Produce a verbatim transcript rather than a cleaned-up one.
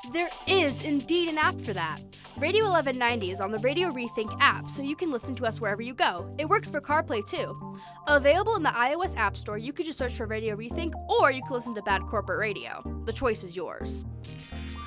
There is indeed an app for that. Radio eleven ninety is on the Radio Rethink app, so you can listen to us wherever you go. It works for CarPlay too. Available in the iOS App Store, you could just search for Radio Rethink, or you can listen to Bad Corporate Radio. The choice is yours.